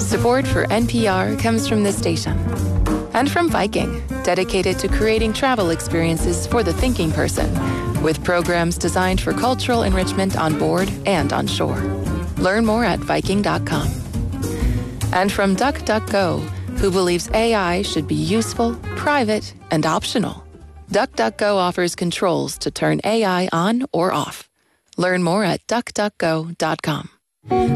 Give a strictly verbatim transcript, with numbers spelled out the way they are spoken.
Support for N P R comes from this station and from Viking, dedicated to creating travel experiences for the thinking person, with programs designed for cultural enrichment on board and on shore. Learn more at Viking dot com. And from DuckDuckGo, who believes A I should be useful, private, and optional. DuckDuckGo offers controls to turn A I on or off. Learn more at Duck Duck Go dot com.